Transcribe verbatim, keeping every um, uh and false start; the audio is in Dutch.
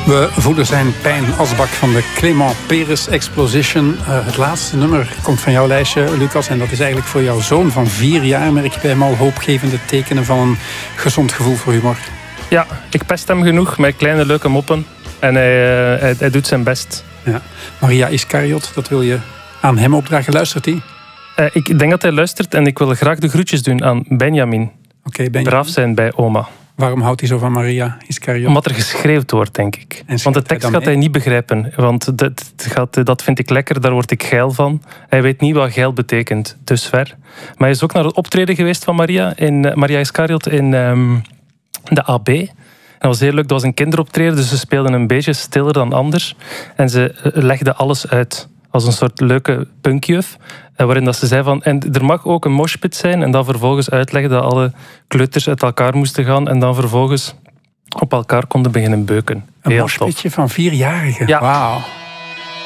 We voelen zijn pijn als bak van de Clément Peres Exposition. Uh, het laatste nummer komt van jouw lijstje, Lucas. En dat is eigenlijk voor jouw zoon van vier jaar. Merk je bij hem al hoopgevende tekenen van een gezond gevoel voor humor? Ja, ik pest hem genoeg met kleine leuke moppen. En hij, uh, hij, hij doet zijn best. Ja. Maria Iscariot, dat wil je aan hem opdragen. Luistert hij? Uh, ik denk dat hij luistert en ik wil graag de groetjes doen aan Benjamin. Oké, okay, Benjamin. Braaf zijn bij oma. Waarom houdt hij zo van Maria Iscariot? Omdat er geschreeuwd wordt, denk ik. Want de tekst hij gaat hij niet begrijpen. Want dat, gaat, dat vind ik lekker, daar word ik geil van. Hij weet niet wat geil betekent, dusver. Maar hij is ook naar het optreden geweest van Maria, in, uh, Maria Iscariot in um, de A B. En dat was heel leuk, dat was een kinderoptreden, dus ze speelden een beetje stiller dan anders. En ze legden alles uit als een soort leuke punkjuf. Waarin dat ze zei van, en er mag ook een moshpit zijn. En dan vervolgens uitleggen dat alle kleuters uit elkaar moesten gaan. En dan vervolgens op elkaar konden beginnen beuken. Een moshpitje van vierjarigen? Ja. Wauw.